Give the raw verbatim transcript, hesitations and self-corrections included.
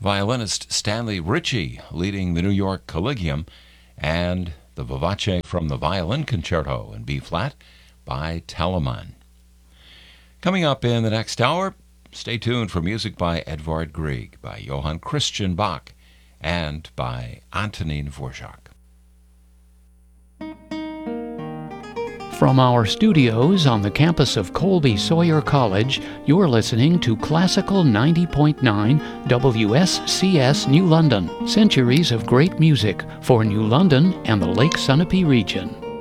violinist Stanley Ritchie leading the New York Collegium, and the Vivace from the Violin Concerto in B-flat by Telemann. Coming up in the next hour, stay tuned for music by Edvard Grieg, by Johann Christian Bach, and by Antonin Dvorak. From our studios on the campus of Colby Sawyer College, you're listening to Classical ninety point nine W S C S New London, centuries of great music for New London and the Lake Sunapee region.